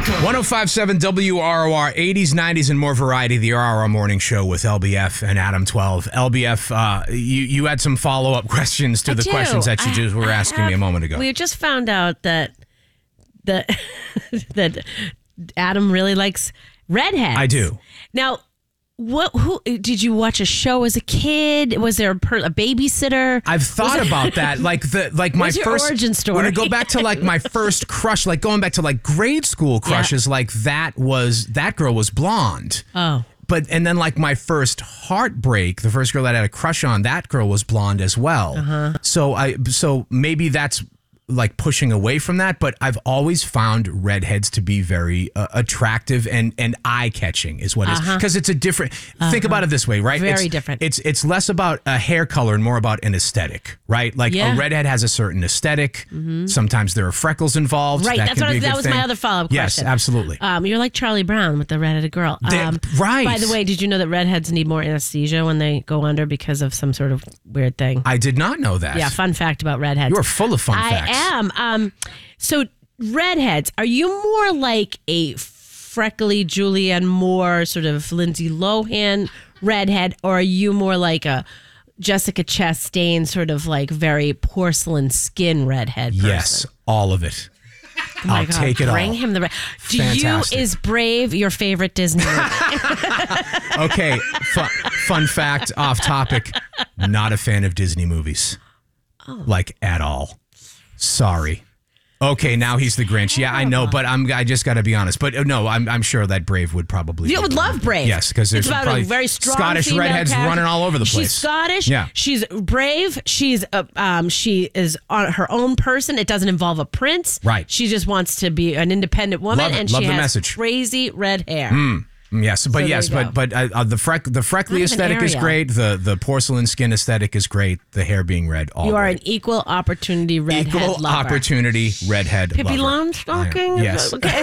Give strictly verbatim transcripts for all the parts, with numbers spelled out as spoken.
one oh five point seven W R O R, eighties, nineties, and more variety. The R R R Morning Show with L B F and Adam twelve. L B F, uh, you, you had some follow-up questions to I the do. questions that you I, just were I asking have, me a moment ago. We just found out that that that Adam really likes redheads. I do. Now, what? Who did you watch a show as a kid? Was there a, per, a babysitter? I've thought Was it- about that. Like the like my What's your first origin story? When I go back to like my first crush, like going back to like grade school crushes, like that was that girl was blonde. Oh. But and then like my first heartbreak, the first girl that I had a crush on, that girl was blonde as well. Uh-huh. So I so maybe that's like pushing away from that, but I've always found redheads to be very uh, attractive and and eye catching is what it is, because it's a different. Uh-huh. Think about it this way, right? Very it's, different. It's it's less about a hair color and more about an aesthetic, right? Like Yeah. a redhead has a certain aesthetic. Mm-hmm. Sometimes there are freckles involved. Right, That that's can what be I, a that good was thing. my other follow-up Yes, question. absolutely. Um, you're like Charlie Brown with the redheaded girl. They- Um, right. By the way, did you know that redheads need more anesthesia when they go under because of some sort of weird thing? I did not know that. Yeah, fun fact about redheads. You are full of fun I facts. am. Um, so redheads, are you more like a freckly Julianne Moore, sort of Lindsay Lohan redhead, or are you more like a Jessica Chastain, sort of like very porcelain skin redhead person? Yes, all of it. Oh my I'll God, take it all. bring him the. Re- Do Fantastic. you is Brave your favorite Disney movie? Okay, fun, fun fact, off topic. Not a fan of Disney movies. Oh. Like at all. Sorry. Okay, now he's the Grinch. Yeah, I know, but I'm I just got to be honest. But uh, no, I'm I'm sure that Brave would probably. You be would one. love Brave. Yes, because there's it's about probably a very strong Scottish female redheads character. running all over the place. She's Scottish. Yeah. She's brave. She's uh, um she is on her own person. It doesn't involve a prince. Right. She just wants to be an independent woman, Love it. and Love she the has message. crazy red hair. Mm, yes, but there yes, you go. but but uh, uh, the freck the freckly Not even aesthetic is Ariel. great. The the porcelain skin aesthetic is great. The hair being red, all You are great. an equal opportunity redhead Equal lover. opportunity redhead Pippi lover. Longstocking? I am. Yes. Okay.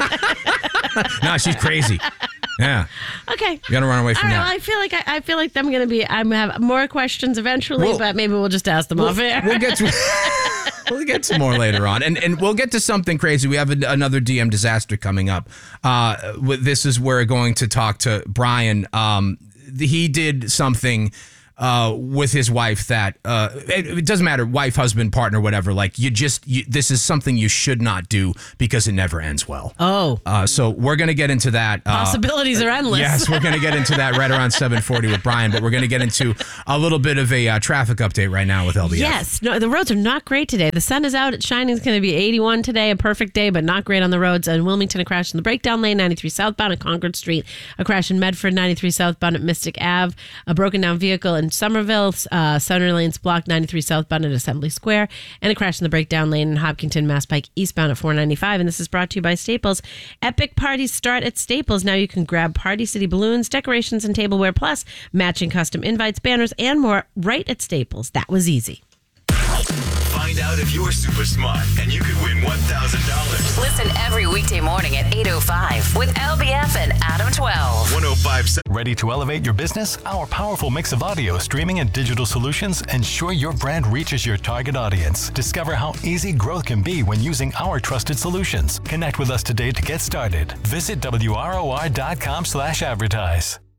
No, she's crazy. Yeah. Okay. You gotta run away from All right, that. well, I feel like I, I feel like I'm gonna be. I'm gonna have more questions eventually, We'll- but maybe we'll just ask them off air. We'll get to we'll get to more later on, and and we'll get to something crazy. We have a, another D M disaster coming up. Uh, with- this is where we're going to talk to Brian. Um, he did something. Uh, with his wife that uh, it, it doesn't matter, wife, husband, partner, whatever. Like you just, you, this is something you should not do because it never ends well. Oh. Uh, so we're gonna get into that. Uh, Possibilities are endless. Yes, we're going to get into that right around seven forty with Brian, but we're going to get into a little bit of a uh, traffic update right now with L B F. Yes. No, the roads are not great today. The sun is out. It's shining. It's going to be eighty-one today. A perfect day, but not great on the roads. In Wilmington, a crash in the breakdown lane, ninety-three southbound at Concord Street. A crash in Medford, ninety-three southbound at Mystic Ave. A broken down vehicle in Somerville. Uh, Center lane's blocked, ninety-three southbound at Assembly Square. And a crash in the breakdown lane in Hopkinton, Mass Pike eastbound at four ninety-five. And this is brought to you by Staples. Epic parties start at Staples. Now you can grab Party City balloons, decorations, and tableware, plus matching custom invites, banners, and more right at Staples. That was easy. Find out if you're super smart and you could win one thousand dollars. Listen every weekday morning at eight oh five with L B F and Adam twelve. one oh five. Ready to elevate your business? Our powerful mix of audio, streaming, and digital solutions ensure your brand reaches your target audience. Discover how easy growth can be when using our trusted solutions. Connect with us today to get started. Visit W R O R dot com slash advertise.